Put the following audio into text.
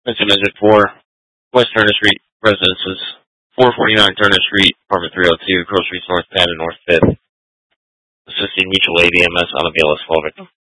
Visit 4, West Turner Street, Residences, 449 Turner Street, Apartment 302, Grove Streets, North Penn and North 5th. Assisting Mutual ABMS unavailable Slavic.